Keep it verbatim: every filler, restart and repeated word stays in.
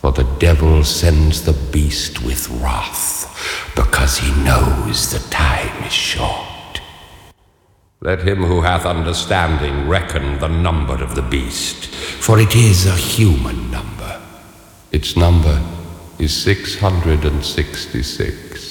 For the devil sends the beast with wrath, because he knows the time is short. Let him who hath understanding reckon the number of the beast, for it is a human number. Its number is six hundred sixty-six.